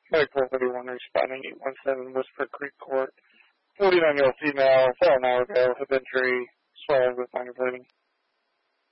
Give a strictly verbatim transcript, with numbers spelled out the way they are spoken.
Mike four thirty-one responding, eight one seven Whisper Creek Court. forty-nine-year-old female, fell an hour ago, hip injury, swelling with minor bleeding.